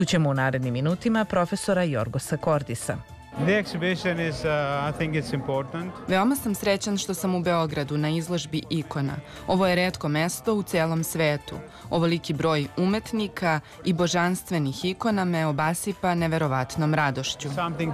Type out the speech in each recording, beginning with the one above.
Čućemo u narednim minutima profesora Jorgosa Kordisa. Veoma sam srećan što sam u Beogradu na izložbi ikona. Ovo je retko mesto u celom svetu. Ovoliki broj umetnika i božanstvenih ikona me obasipa neverovatnom radošću.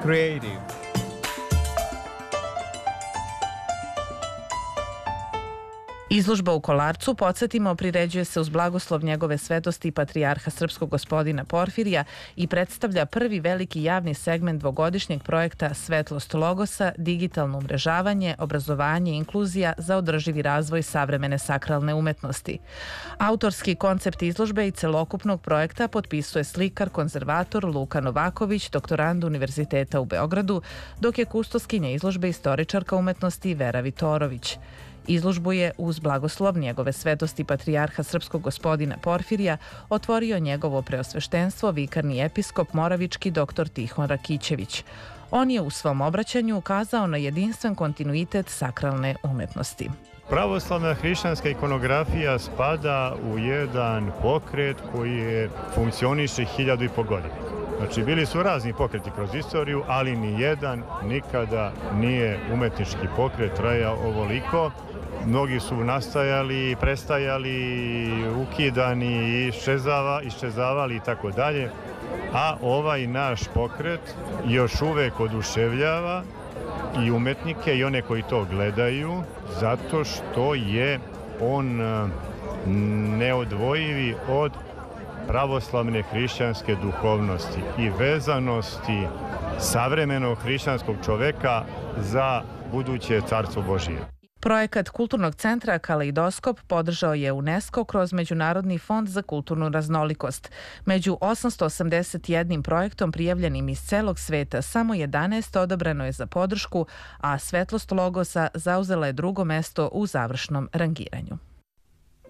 Izložba u Kolarcu, podsjetimo, priređuje se uz blagoslov njegove svetosti patrijarha srpskog gospodina Porfirija i predstavlja prvi veliki javni segment dvogodišnjeg projekta Svetlost Logosa, digitalno umrežavanje, obrazovanje i inkluzija za održivi razvoj savremene sakralne umetnosti. Autorski koncept izložbe i celokupnog projekta potpisuje slikar, konzervator Luka Novaković, doktorand Univerziteta u Beogradu, dok je kustoskinja izložbe istoričarka umetnosti Vera Vitorović. Izložbu je uz blagoslov njegove svetosti patrijarha srpskog gospodina Porfirija otvorio njegovo preosveštenstvo vikarni episkop moravički dr. Tihon Rakićević. On je u svom obraćanju ukazao na jedinstven kontinuitet sakralne umetnosti. Pravoslavna hrišćanska ikonografija spada u jedan pokret koji funkcioniše 1500 godina. Znači, bili su razni pokreti kroz istoriju, ali ni jedan nikada nije umetnički pokret trajao ovoliko. Mnogi su nastajali, prestajali, ukidani, iščezavali i tako dalje. A ovaj naš pokret još uvek oduševljava i umetnike i one koji to gledaju, zato što je on neodvojivi od pravoslavne hrišćanske duhovnosti i vezanosti savremenog hrišćanskog čoveka za buduće Carstvo Božije. Projekat Kulturnog centra Kaleidoskop podržao je UNESCO kroz Međunarodni fond za kulturnu raznolikost. Među 881 projektom prijavljenim iz celog sveta samo 11 odabrano je za podršku, a Svetlost Logosa zauzela je drugo mesto u završnom rangiranju.